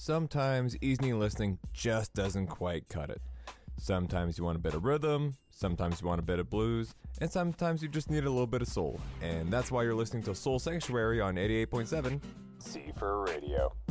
sometimes easy listening just doesn't quite cut it. Sometimes you want a bit of rhythm, sometimes you want a bit of blues, and sometimes you just need a little bit of soul. And that's why you're listening to Soul Sanctuary on 88.7 C4 Radio.